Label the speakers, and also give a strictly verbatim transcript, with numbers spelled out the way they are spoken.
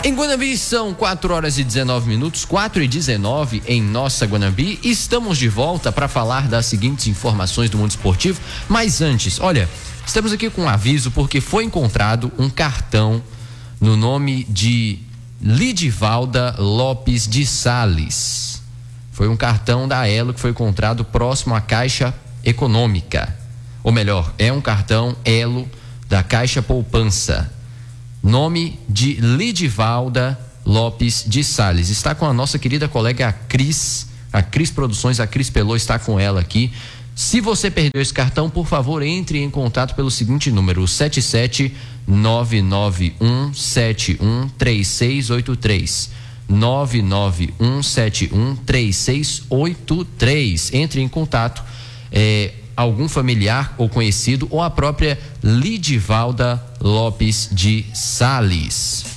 Speaker 1: Em Guanambi são quatro horas e dezenove minutos, quatro e dezenove em nossa Guanambi. Estamos de volta para falar das seguintes informações do mundo esportivo. Mas antes, olha, estamos aqui com um aviso porque foi encontrado um cartão no nome de Lidivalda Lopes de Sales. Foi um cartão da Elo que foi encontrado próximo à Caixa Econômica. Ou melhor, é um cartão Elo da Caixa Poupança. Nome de Lidivalda Lopes de Sales. Está com a nossa querida colega a Cris, a Cris Produções, a Cris Pelô está com ela aqui. Se você perdeu esse cartão, por favor, entre em contato pelo seguinte número, sete sete nove nove um sete um três seis oito três. nove nove um sete um três seis oito três. Entre em contato, é, algum familiar ou conhecido ou a própria Lidivalda Lopes de Sales.